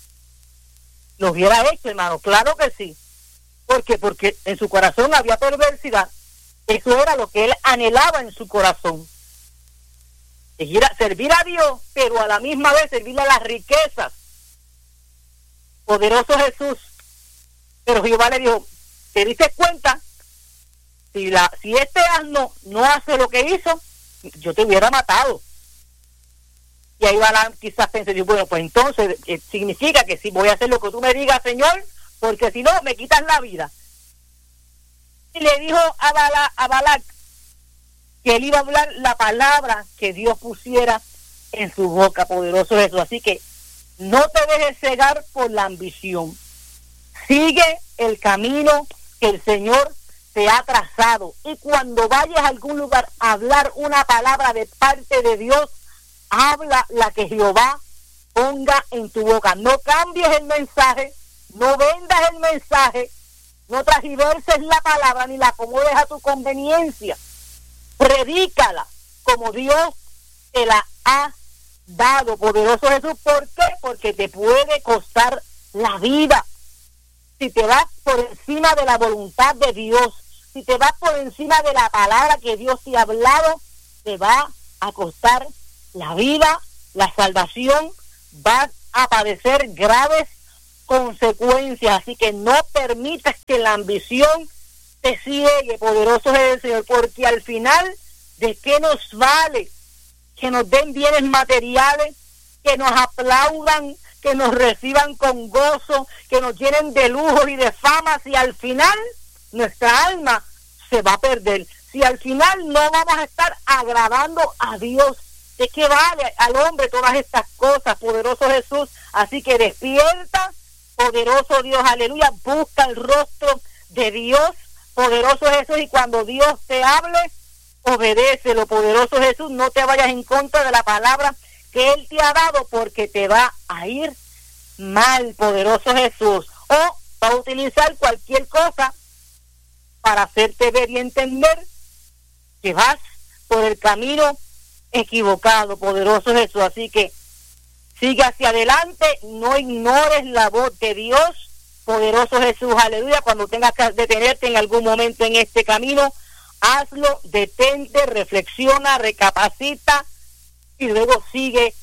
Lo hubiera hecho, hermano, claro que sí. ¿Por qué? Porque en su corazón había perversidad. Eso era lo que él anhelaba en su corazón. Servir a, servir a Dios, pero a la misma vez servirle a las riquezas. Poderoso Jesús. Pero Jehová le dijo, ¿te diste cuenta? Si, la, si este asno no hace lo que hizo, yo te hubiera matado. Y ahí Balaam quizás pensé, bueno, pues entonces eh, significa que sí, voy a hacer lo que tú me digas, Señor, porque si no, me quitas la vida. Y le dijo a, Bala, a Balac que él iba a hablar la palabra que Dios pusiera en su boca, poderoso Jesús. Así que no te dejes cegar por la ambición. Sigue el camino que el Señor te ha trazado. Y cuando vayas a algún lugar a hablar una palabra de parte de Dios, habla la que Jehová ponga en tu boca. No cambies el mensaje, no vendas el mensaje, no transgiverses la palabra ni la acomodes a tu conveniencia. Predícala como Dios te la ha dado, poderoso Jesús. ¿Por qué? Porque te puede costar la vida. Si te vas por encima de la voluntad de Dios, si te vas por encima de la palabra que Dios te ha hablado, te va a costar la vida, la salvación, vas a padecer graves consecuencias. Así que no permitas que la ambición te ciegue, poderoso es el Señor, porque al final, ¿de qué nos vale que nos den bienes materiales, que nos aplaudan, que nos reciban con gozo, que nos llenen de lujos y de fama, si al final nuestra alma se va a perder? Si al final no vamos a estar agradando a Dios, ¿de qué vale al hombre todas estas cosas, poderoso Jesús? Así que despierta, poderoso Dios, aleluya, busca el rostro de Dios, poderoso Jesús, y cuando Dios te hable, obedécelo, poderoso Jesús. No te vayas en contra de la palabra que Él te ha dado, porque te va a ir mal, poderoso Jesús. O va a utilizar cualquier cosa para hacerte ver y entender que vas por el camino equivocado, poderoso Jesús. Así que sigue hacia adelante, no ignores la voz de Dios, poderoso Jesús, aleluya. Cuando tengas que detenerte en algún momento en este camino, hazlo, detente, reflexiona, recapacita y luego sigue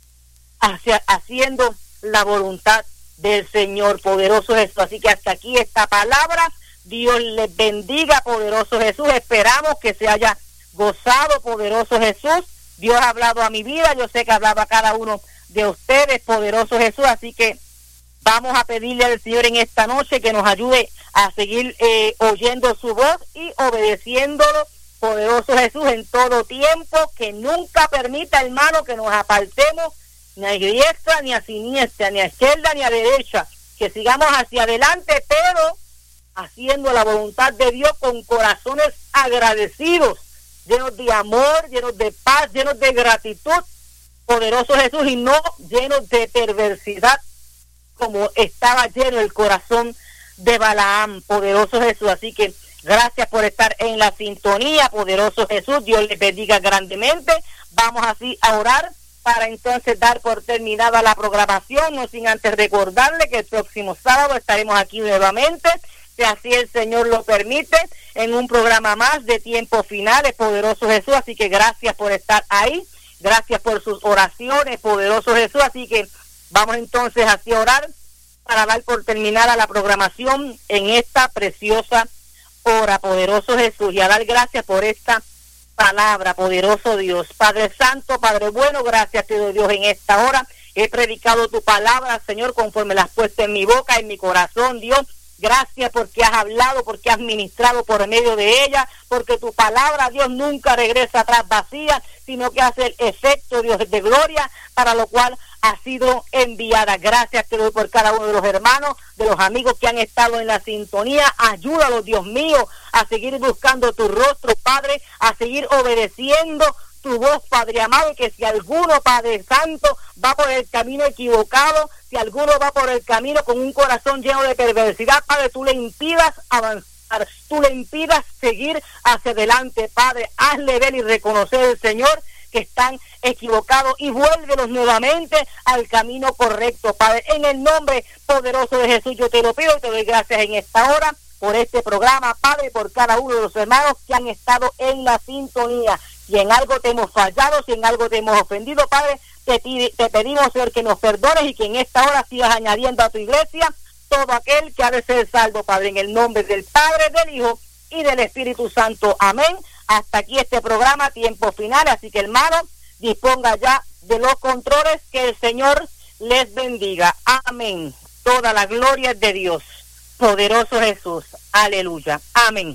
hacia, haciendo la voluntad del Señor, poderoso Jesús. Así que hasta aquí esta palabra. Dios les bendiga, poderoso Jesús. Esperamos que se haya gozado, poderoso Jesús. Dios ha hablado a mi vida, yo sé que ha hablado a cada uno de ustedes, poderoso Jesús. Así que vamos a pedirle al Señor en esta noche que nos ayude a seguir eh, oyendo su voz y obedeciéndolo, poderoso Jesús, en todo tiempo. Que nunca permita, hermano, que nos apartemos ni a diestra, ni a siniestra, ni a izquierda, ni a derecha. Que sigamos hacia adelante, pero haciendo la voluntad de Dios con corazones agradecidos, llenos de amor, llenos de paz, llenos de gratitud, poderoso Jesús, y no llenos de perversidad, como estaba lleno el corazón de Balaam, poderoso Jesús. Así que gracias por estar en la sintonía, poderoso Jesús. Dios les bendiga grandemente. Vamos así a orar para entonces dar por terminada la programación, no sin antes recordarle que el próximo sábado estaremos aquí nuevamente, si así el Señor lo permite, en un programa más de Tiempos Finales, poderoso Jesús. Así que gracias por estar ahí, gracias por sus oraciones, poderoso Jesús. Así que vamos entonces así a orar para dar por terminada la programación en esta preciosa hora, poderoso Jesús, y a dar gracias por esta palabra, poderoso Dios. Padre Santo, Padre bueno, gracias te doy, Dios, en esta hora. He predicado tu palabra, Señor, conforme la has puesto en mi boca, en mi corazón, Dios. Gracias porque has hablado, porque has ministrado por medio de ella, porque tu palabra, Dios, nunca regresa atrás vacía, sino que hace el efecto, Dios, de gloria, para lo cual ha sido enviada. Gracias te doy por cada uno de los hermanos, de los amigos que han estado en la sintonía. Ayúdalos, Dios mío, a seguir buscando tu rostro, Padre, a seguir obedeciendo tu voz, Padre amado, y que si alguno, Padre Santo, va por el camino equivocado, si alguno va por el camino con un corazón lleno de perversidad, Padre, tú le impidas avanzar, tú le impidas seguir hacia adelante, Padre. Hazle ver y reconocer al Señor que están equivocados y vuélvelos nuevamente al camino correcto, Padre. En el nombre poderoso de Jesús yo te lo pido y te doy gracias en esta hora por este programa, Padre, por cada uno de los hermanos que han estado en la sintonía. Si en algo te hemos fallado, si en algo te hemos ofendido, Padre, te, te pedimos, Señor, que nos perdones y que en esta hora sigas añadiendo a tu iglesia todo aquel que ha de ser salvo, Padre, en el nombre del Padre, del Hijo y del Espíritu Santo. Amén. Hasta aquí este programa, Tiempo Final. Así que, hermano, disponga ya de los controles. Que el Señor les bendiga. Amén. Toda la gloria es de Dios. Poderoso Jesús. Aleluya. Amén.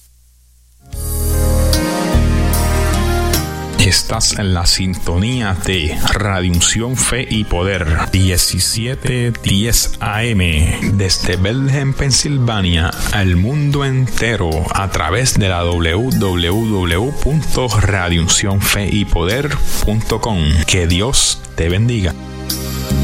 Estás en la sintonía de Radio Unción, Fe y Poder, diecisiete diez A M, desde Bethlehem, Pensilvania, al mundo entero, a través de la doble u doble u doble u punto radio unción fe y poder punto com. Que Dios te bendiga.